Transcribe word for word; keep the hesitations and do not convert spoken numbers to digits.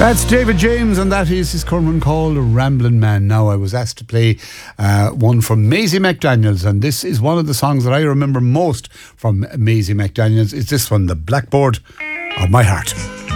That's David James, and that is his current one called Ramblin' Man. Now, I was asked to play uh, one from Maisie McDaniels, and this is one of the songs that I remember most from Maisie McDaniels. It's this one, The Blackboard of My Heart.